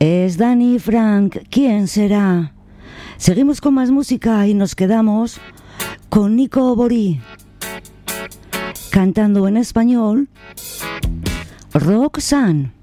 Es Dani Frank, ¿quién será? Seguimos con más música y nos quedamos con Nico Borí, cantando en español Roxanne.